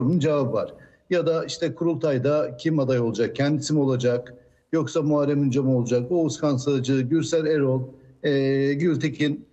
sorunun cevabı var. Ya da işte kurultayda kim aday olacak? Kendisi mi olacak? Yoksa Muharrem İnce mi olacak? Oğuzhan Sığcı, Gürsel Erol, Gültekin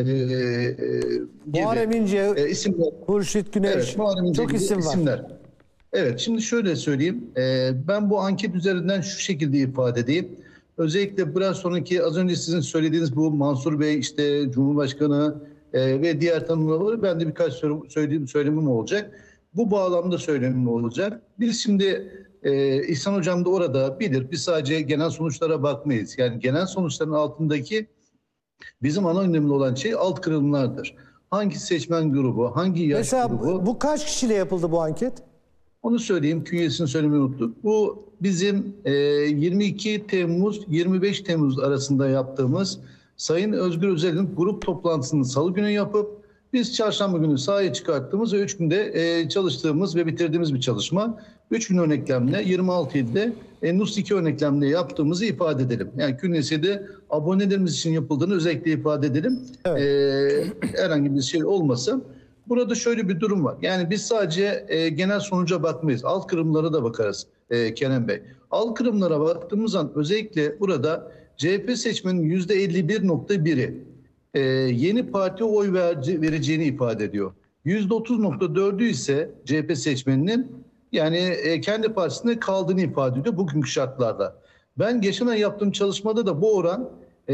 gibi Muharrem İnce, isimler. Hurşit Güneş, Evet, Muharrem İnce çok gibi isim var. isimler. Evet, şimdi şöyle söyleyeyim. Ben bu anket üzerinden şu şekilde ifade edeyim. Özellikle biraz sonraki az önce sizin söylediğiniz bu Mansur Bey, işte Cumhurbaşkanı ve diğer tanımlamaları ben de birkaç söylemim olacak. Bu bağlamda söylemim olacak. Biz şimdi İhsan Hocam da orada bilir. Biz sadece genel sonuçlara bakmayız. Yani genel sonuçların altındaki bizim ana önemli olan şey alt kırılımlardır. Hangi seçmen grubu, hangi yaş Mesela grubu? bu kaç kişiyle yapıldı bu anket? Onu söyleyeyim, künyesini söylemeyi unuttuk. Bu bizim 22 Temmuz 25 Temmuz arasında yaptığımız Sayın Özgür Özel'in grup toplantısını salı günü yapıp biz çarşamba günü sahaya çıkarttığımız ve 3 günde çalıştığımız ve bitirdiğimiz bir çalışma. 3 gün örneklemle 26 ilde NUS 2 örneklemle yaptığımızı ifade edelim. Yani künyesi de abonelerimiz için yapıldığını özellikle ifade edelim. Evet. Herhangi bir şey olmasın. Burada şöyle bir durum var. Yani biz sadece genel sonuca bakmayız. Alt kırımlara da bakarız Kenan Bey. Alt kırımlara baktığımız zaman özellikle burada CHP seçmenin %51.1'i yeni partiye oy vereceğini ifade ediyor. %30.4'ü ise CHP seçmeninin yani kendi partisinde kaldığını ifade ediyor bugünkü şartlarda. Ben geçen ay yaptığım çalışmada da bu oran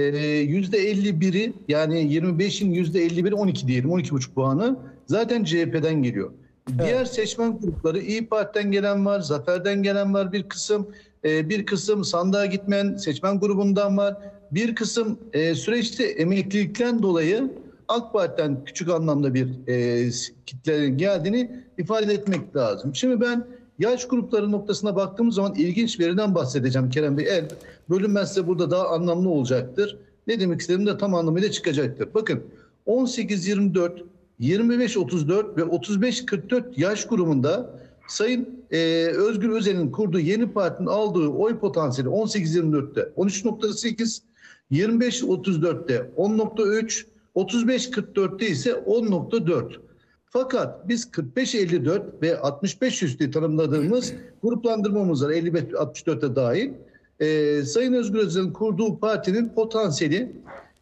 %51'i yani 25'in %51'i 12 diyelim 12,5 puanı zaten CHP'den geliyor. Evet. Diğer seçmen grupları İYİ Parti'den gelen var, Zafer'den gelen var bir kısım sandığa gitmeyen seçmen grubundan var. Bir kısım süreçte emeklilikten dolayı AK Parti'den küçük anlamda bir kitlelerin geldiğini ifade etmek lazım. Şimdi ben yaş grupları noktasına baktığımız zaman ilginç bir veriden bahsedeceğim Kerem Bey. Eğer bölünmezse burada daha anlamlı olacaktır. Ne demek istediğim de tam anlamıyla çıkacaktır. Bakın 18-24, 25-34 ve 35-44 yaş grubunda Sayın Özgür Özel'in kurduğu yeni partinin aldığı oy potansiyeli 18-24'te 13.8, 25-34'te 10.3, 35-44'te ise 10.4. Fakat biz 45-54 ve 65 üstü tanımladığımız gruplandırmamız var 55-64'te dahil. Sayın Özgür Özel'in kurduğu partinin potansiyeli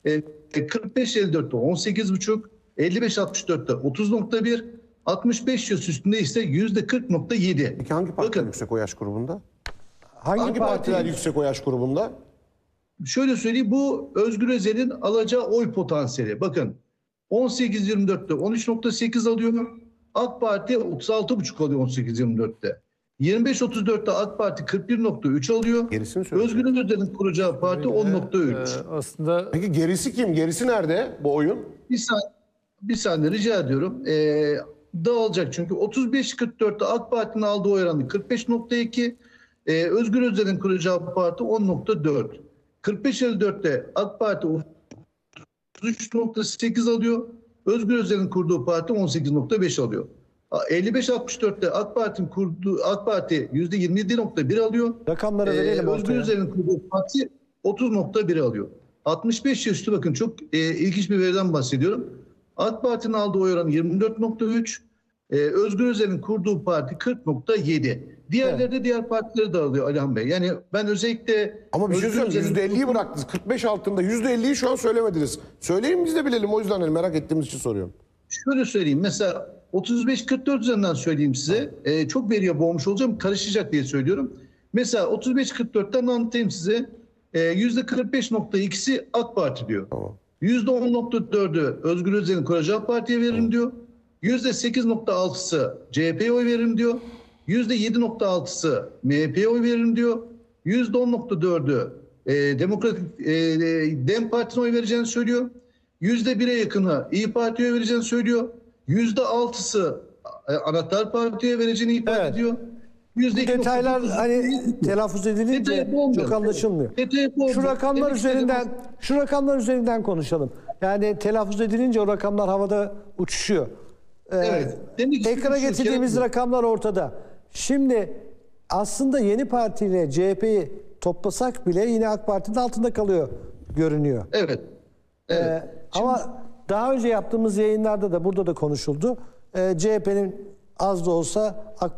45-54'te 18,5, 55-64'te 30.1, 65 yaş üstünde ise %40.7. Peki hangi partiler Bakın, yüksek o yaş grubunda? Hangi Partiler yüksek o yaş grubunda? şöyle söyleyeyim, bu Özgür Özel'in alacağı oy potansiyeli. Bakın 18-24'te 13.8 alıyor. AK Parti 36,5 alıyor 18-24'te. 25-34'te AK Parti 41.3 alıyor. Gerisini söyle. Özgür Özel'in kuracağı parti 10.3. Aslında Peki gerisi kim? Gerisi nerede bu oyun? Bir saniye rica ediyorum. Dağılacak çünkü 35-44'te AK Parti'nin aldığı oy oranı 45.2. Özgür Özel'in kuracağı parti 10.4. 45-54'te AK Parti 33.8 alıyor. Özgür Özel'in kurduğu parti 18.5 alıyor. 55-64'te AK Parti %27.1 alıyor. Rakamları verelim Özgür ortaya. Özel'in kurduğu parti 30.1 alıyor. 65 yaş üstü bakın çok ilginç bir veriden bahsediyorum. AK Parti'nin aldığı oy oranı 24.3. Özgür Özel'in kurduğu parti 40.7. Diğerleri de diğer partileri de alıyor Alihan Bey. Yani ben özellikle... Ama bir şey Özgür söyleyeyim. Özel'in %50'yi kurduğu- bıraktınız. 45 altında. %50'yi şu an söylemediniz. Söyleyin biz de bilelim. O yüzden merak ettiğimiz için soruyorum. Şöyle söyleyeyim. Mesela 35-44 üzerinden söyleyeyim size. Çok veriye boğmuş olacağım. Karışacak diye söylüyorum. Mesela 35-44'ten anlatayım size. %45.2'si AK Parti diyor. Tamam. %10.4'ü Özgür Özel'in kuracağı partiye veririm diyor. %8.6'sı CHP'ye oy veririm diyor. %7.6'sı MHP'ye oy veririm diyor. %10.4'ü DEM Parti'ne oy vereceğini söylüyor. %1'e yakını İYİ Parti'ye vereceğini söylüyor. %6'sı Anahtar Parti'ye vereceğini ifade Evet. ediyor. Bu detaylar hani telaffuz edilince Detayı olmuyor. çok anlaşılmıyor. Detayı olmuyor. Şu rakamlar Demek üzerinden konuşalım. Yani telaffuz edilince o rakamlar havada uçuşuyor. Evet. Demek istediğim Ekrana şu, getirdiğimiz Kerem Bey. rakamlar ortada. Şimdi aslında yeni partiyle CHP'yi toplasak bile yine AK Parti'nin altında kalıyor görünüyor. Evet. Ama daha önce yaptığımız yayınlarda da burada da konuşuldu. CHP'nin az da olsa AK